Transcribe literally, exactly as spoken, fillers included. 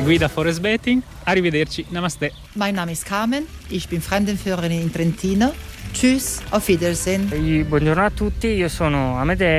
Guida Forest Betting. Arrivederci, namaste. Mein Name ist Carmen, ich bin Fremdenführerin in Trentino. Tschüss, auf Wiedersehen. Buongiorno a tutti, io sono Amedeo.